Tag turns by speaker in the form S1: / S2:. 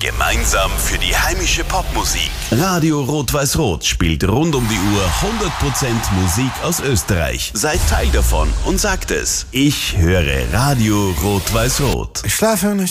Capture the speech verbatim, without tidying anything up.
S1: Gemeinsam für die heimische Popmusik. Radio Rot-Weiß-Rot spielt rund um die Uhr hundert Prozent Musik aus Österreich. Seid Teil davon und sagt es. Ich höre Radio Rot-Weiß-Rot.
S2: Ich schlafe nicht.